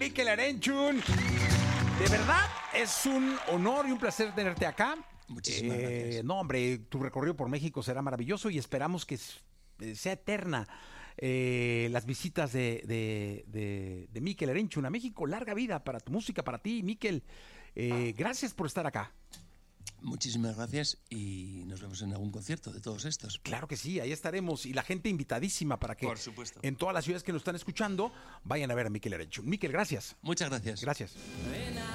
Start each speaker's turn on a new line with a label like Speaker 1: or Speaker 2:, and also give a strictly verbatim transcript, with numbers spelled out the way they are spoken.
Speaker 1: Mikel Erenchun. De verdad, es un honor y un placer tenerte acá.
Speaker 2: Muchísimas
Speaker 1: Eh,
Speaker 2: gracias.
Speaker 1: No, hombre, tu recorrido por México será maravilloso y esperamos que s- eh, sea eterna eh, las visitas de, de, de, de Mikel Erenchun a México. Larga vida para tu música, para ti, Mikel. Eh, gracias por estar acá.
Speaker 2: Muchísimas gracias y nos vemos en algún concierto de todos estos.
Speaker 1: Claro que sí, ahí estaremos. Y la gente invitadísima para que
Speaker 2: Por supuesto.
Speaker 1: en todas las ciudades que nos están escuchando vayan a ver a Mikel Erenchun. Mikel, gracias.
Speaker 2: Muchas gracias.
Speaker 1: Gracias.